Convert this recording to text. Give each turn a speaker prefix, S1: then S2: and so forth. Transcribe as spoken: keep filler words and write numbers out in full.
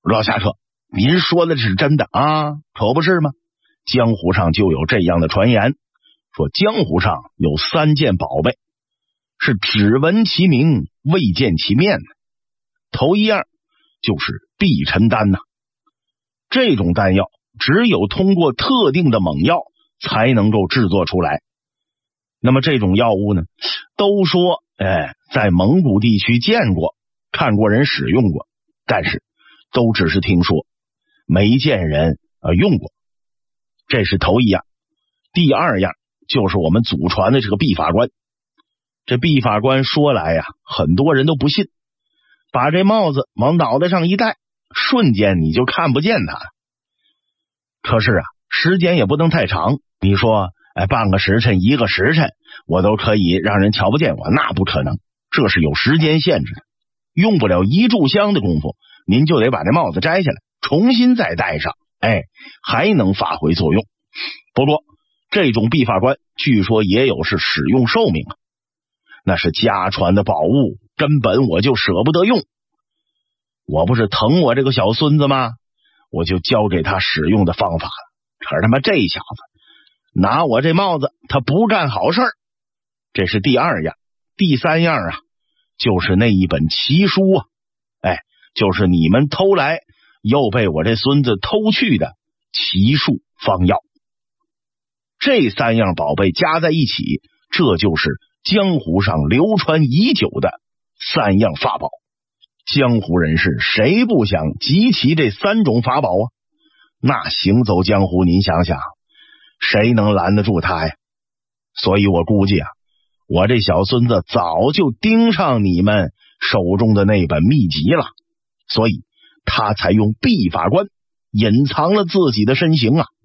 S1: 老侠客，您说的是真的啊？可不是吗？江湖上就有这样的传言，说江湖上有三件宝贝，是只闻其名未见其面的。头一样就是碧尘丹呐、啊，这种丹药只有通过特定的猛药才能够制作出来。那么这种药物呢，都说哎，在蒙古地区见过，看过人使用过，但是都只是听说，没见人呃用过。这是头一样。第二样就是我们祖传的这个毕法官。这毕法官说来呀，很多人都不信，把这帽子往脑袋上一戴，瞬间你就看不见他了。可是啊，时间也不能太长，你说哎，半个时辰一个时辰我都可以让人瞧不见我，那不可能，这是有时间限制的。用不了一炷香的功夫，您就得把这帽子摘下来，重新再戴上，哎，还能发挥作用。不过这种毕法官据说也有是使用寿命啊，那是家传的宝物，根本我就舍不得用。我不是疼我这个小孙子吗？我就教给他使用的方法了。可是他妈这小子拿我这帽子，他不干好事儿。这是第二样。第三样啊，就是那一本奇书啊，哎，就是你们偷来又被我这孙子偷去的奇术方药。这三样宝贝加在一起，这就是江湖上流传已久的三样法宝。江湖人士谁不想集齐这三种法宝啊？那行走江湖，您想想，谁能拦得住他呀？所以我估计啊，我这小孙子早就盯上你们手中的那本秘籍了，所以他才用毕法官隐藏了自己的身形啊。